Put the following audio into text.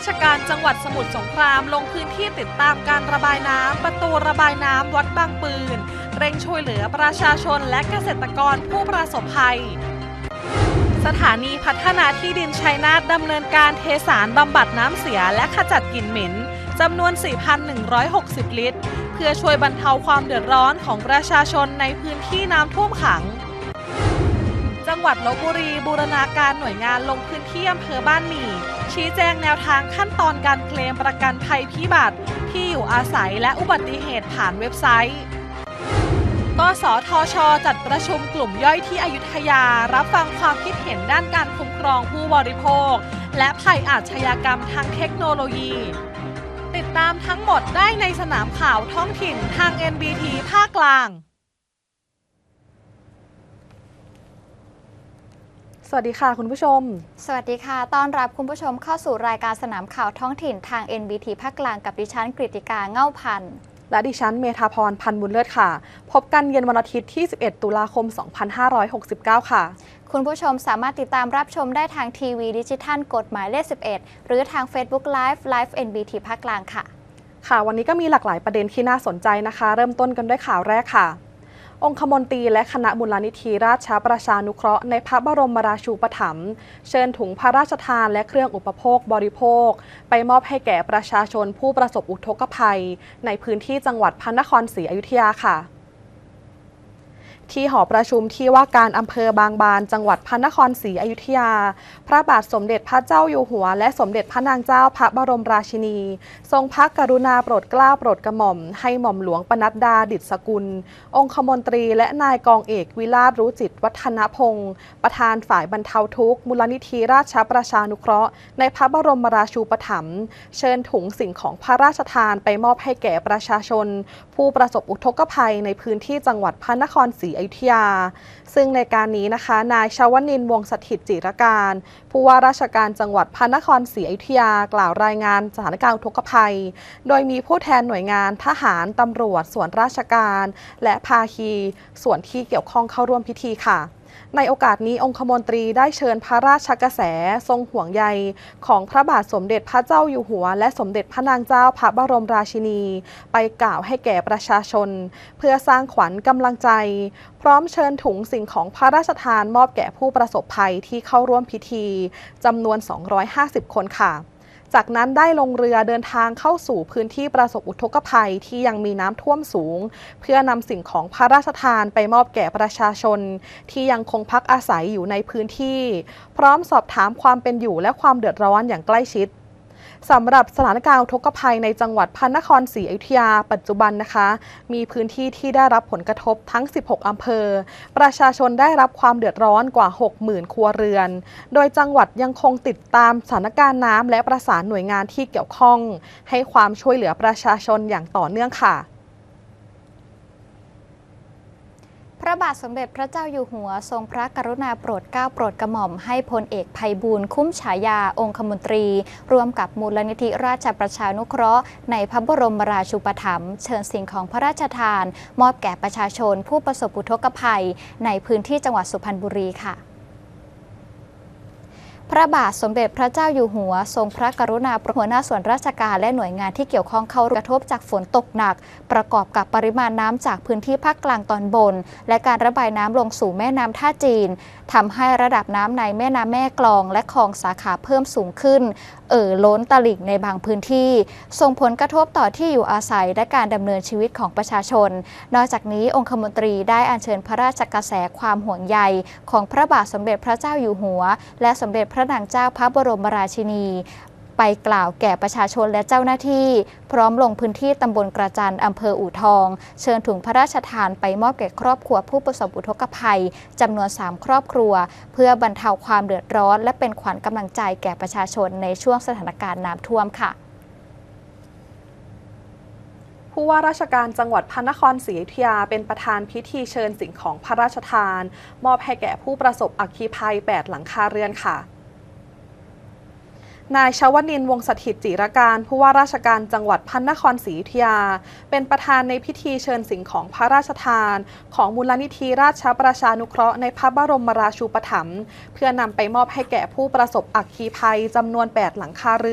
ชการจังหวัดสมุทรสงครามลงพื้นที่ติดตามการระบายน้ำประตูระบายน้ำวัดบางปืนเร่งช่วยเหลือประชาชนและเกษตรกรผู้ประสบภัยสถานีพัฒนาที่ดินชัยนาทดำเนินการเทสารบำบัดน้ำเสียและขจัดกลิ่นเหม็นจำนวน 4,160 ลิตรเพื่อช่วยบรรเทาความเดือดร้อนของประชาชนในพื้นที่น้ำท่วมขังจังหวัดลพบุรีบูรณาการหน่วยงานลงพื้นที่อำเภอบ้านหมี่ชี้แจงแนวทางขั้นตอนการเคลมประกันภัยพิบัติที่อยู่อาศัยและอุบัติเหตุผ่านเว็บไซต์กสทช.จัดประชุมกลุ่มย่อยที่อยุธยารับฟังความคิดเห็นด้านการคุ้มครองผู้บริโภคและภัยอาชญากรรมทางเทคโนโลยีติดตามทั้งหมดได้ในสนามข่าวท้องถิ่นทาง NBT ภาคกลางสวัสดีค่ะคุณผู้ชมสวัสดีค่ะต้อนรับคุณผู้ชมเข้าสู่รายการสนามข่าวท้องถิ่นทาง NBT ภาคกลางกับดิฉันกฤติกาเง่าพันธ์และดิฉันเมธาพรพันธ์บุญเลิศค่ะพบกันเย็นวันอาทิตย์ที่11ตุลาคม2569ค่ะคุณผู้ชมสามารถติดตามรับชมได้ทางทีวีดิจิทัลกฎหมายเลข11หรือทาง Facebook Live NBT ภาคกลางค่ะวันนี้ก็มีหลากหลายประเด็นที่น่าสนใจนะคะเริ่มต้นกันด้วยข่าวแรกค่ะองคมนตรีและคณะมูลนิธิราชประชานุเคราะห์ในพระบรมราชูปถัมภ์เชิญถุงพระราชทานและเครื่องอุปโภคบริโภคไปมอบให้แก่ประชาชนผู้ประสบอุทกภัยในพื้นที่จังหวัดพระนครศรีอยุธยาค่ะที่หอประชุมที่ว่าการอำเภอบางบานจังหวัดพระนครศรีอยุธยาพระบาทสมเด็จพระเจ้าอยู่หัวและสมเด็จพระนางเจ้าพระบรมราชินีทรงพระกรุณาโปรดเกล้าโปรดกระหม่อมให้หม่อมหลวงปนัดดาดิษฐสกุลองคมนตรีและนายกองเอกวิราชรู้จิตวัฒนพงศ์ประธานฝ่ายบรรเทาทุกข์มูลนิธิราชประชานุเคราะห์ในพระบรมราชูปถัมภ์เชิญถุงสิ่งของพระราชทานไปมอบให้แก่ประชาชนผู้ประสบอุทกภัยในพื้นที่จังหวัดพระนครศรีอยุธยาซึ่งในการนี้นะคะนายชวนินทร์วงศ์สถิตจิรการผู้ว่าราชการจังหวัดพระนครศรีอยุธยากล่าวรายงานสถานการณ์อุทกภัยโดยมีผู้แทนหน่วยงานทหารตำรวจส่วนราชการและภาคีส่วนที่เกี่ยวข้องเข้าร่วมพิธีค่ะในโอกาสนี้องคมนตรีได้เชิญพระราชกระแสทรงห่วงใยของพระบาทสมเด็จพระเจ้าอยู่หัวและสมเด็จพระนางเจ้าพระบรมราชินีไปกล่าวให้แก่ประชาชนเพื่อสร้างขวัญกำลังใจพร้อมเชิญถุงสิ่งของพระราชทานมอบแก่ผู้ประสบภัยที่เข้าร่วมพิธีจำนวน250คนค่ะจากนั้นได้ลงเรือเดินทางเข้าสู่พื้นที่ประสบอุทกภัยที่ยังมีน้ำท่วมสูงเพื่อนำสิ่งของพระราชทานไปมอบแก่ประชาชนที่ยังคงพักอาศัยอยู่ในพื้นที่พร้อมสอบถามความเป็นอยู่และความเดือดร้อนอย่างใกล้ชิดสำหรับสถานการณ์อุทกภัยในจังหวัดพระนครศรีอยุธยาปัจจุบันนะคะมีพื้นที่ที่ได้รับผลกระทบทั้ง16อำเภอประชาชนได้รับความเดือดร้อนกว่า 60,000 ครัวเรือนโดยจังหวัดยังคงติดตามสถานการณ์น้ำและประสานหน่วยงานที่เกี่ยวข้องให้ความช่วยเหลือประชาชนอย่างต่อเนื่องค่ะพระบาทสมเด็จพระเจ้าอยู่หัวทรงพระกรุณาโปรดเกล้าโปรดกระหม่อมให้พลเอกไพบูลย์คุ้มฉายาองคมนตรีร่วมกับมูลนิธิราชประชานุเคราะห์ในพระบรมราชูปถัมภ์เชิญสิ่งของพระราชทานมอบแก่ประชาชนผู้ประสบอุทกภัยในพื้นที่จังหวัดสุพรรณบุรีค่ะพระบาทสมเด็จพระเจ้าอยู่หัวทรงพระกรุณาโปรดหัวหน้าส่วนราชการและหน่วยงานที่เกี่ยวข้องเข้ากระทบจากฝนตกหนักประกอบกับปริมาณน้ำจากพื้นที่ภาคกลางตอนบนและการระบายน้ำลงสู่แม่น้ำท่าจีนทำให้ระดับน้ำในแม่น้ำแม่กลองและคลองสาขาเพิ่มสูงขึ้นล้นตลิ่งในบางพื้นที่ส่งผลกระทบต่อที่อยู่อาศัยและการดำเนินชีวิตของประชาชนนอกจากนี้องคมนตรีได้อัญเชิญพระราชกระแสความห่วงใยของพระบาทสมเด็จพระเจ้าอยู่หัวและสมเด็จพระนางเจ้าพระบรมราชินีไปกล่าวแก่ประชาชนและเจ้าหน้าที่พร้อมลงพื้นที่ตำบลกระจันอำเภออู่ทองเชิญถุงพระราชทานไปมอบแก่ครอบครัวผู้ประสบอุทกภัยจำนวน3ครอบครัวเพื่อบรรเทาความเดือดร้อนและเป็นขวัญกำลังใจแก่ประชาชนในช่วงสถานการณ์น้ำท่วมค่ะผู้ว่าราชการจังหวัดพระนครศรีอยุธยาเป็นประธานพิธีเชิญสิ่งของพระราชทานมอบให้แก่ผู้ประสบอัคคีภัย8หลังคาเรือนค่ะนายชวนินทร์วงศ์สถิตจิรการผู้ว่าราชการจังหวัดพระนครศรีอยุธยาเป็นประธานในพิธีเชิญสิ่งของพระราชทานของมูลนิธิราชประชานุเคราะห์ในพระบรมราชูปถัมภ์เพื่อนำไปมอบให้แก่ผู้ประสบอัคคีภัยจำนวน8หลังคาเรือน